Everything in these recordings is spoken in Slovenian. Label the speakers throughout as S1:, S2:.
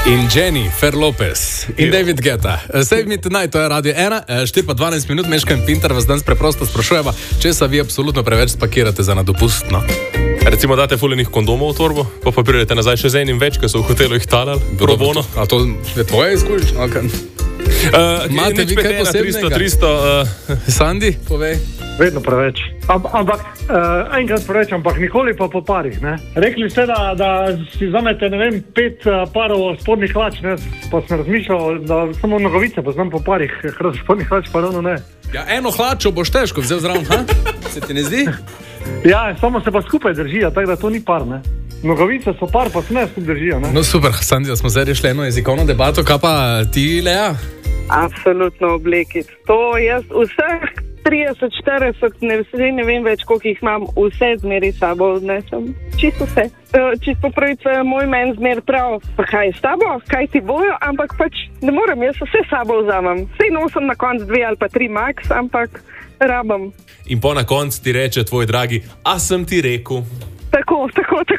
S1: In Jennifer Lopez in David Guetta. Save me tonight, to je Radio 1, 4:12 minut, Meška in Pinter vas danes preprosto sprašujeva, če se vi absolutno preveč spakirate za nadopustno.
S2: Recimo date fuljenih kondomov v torbo, pa pridete nazaj še z enim več, ker so v hotelu jih talali. Pro bono.
S1: A to je tvoja izkušnja? Imate vi kaj posebnega?
S2: 300,
S1: Sandi, povej.
S3: Vedno preveč. Ampak enkrat preveč, ampak nikoli pa po parih. Ne? Rekli ste, da si zamete, ne vem, 5 parov spodnjih hlač, ne? Pa sem razmišljal, da samo nogavice poznam po parih, spodnjih hlač pa ravno ne.
S1: Ja, eno hlačo boš težko vzel zraven, ha? Se ti ne zdi?
S3: Ja, samo se pa skupaj držijo, tako da to ni par, ne. Nogavice so par, pa se ne skupaj držijo, ne.
S1: No super, Sandi, da smo zdaj rešili eno jezikovno debato, kaj pa ti, Lea?
S4: Absolutno obleki. To jaz vseh 30-40, ne vem več, koliko jih imam, vse zmeri sabo odnesem. Čisto vse. Čisto pravice, moj men zmer prav, pa kaj s tabo, kaj ti bojo, ampak pač ne morem, jaz vse sabo vzamem. Sej nosim na konc 2 ali pa 3 max, ampak rabam.
S2: In po na konc ti reče tvoj dragi, a sem ti rekel.
S4: Tako.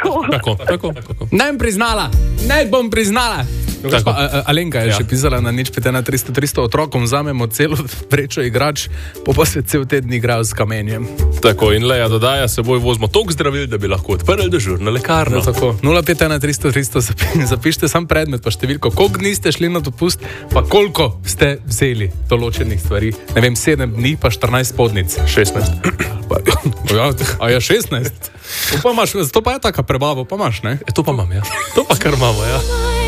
S1: Ne bom priznala. Alenka je še pisala na nič 51300 otrokom, vzamemo celo vrečo igrač, pa se cel teden igrajo s kamenjem.
S2: Tako, in Lea dodaja, seboj vozimo toliko zdravil, da bi lahko odprli dežurno lekarno.
S1: Tako, 051300300 zapišite sam predmet, pa številko, koliko dni ste šli na dopust, pa koliko ste vzeli določenih stvari. Ne vem, 7 dni, pa 14 spodnic.
S2: 16.
S1: A ja, 16? To pa je taka prebava, pa imaš, ne?
S2: To pa imam, ja. To pa kar imamo, ja.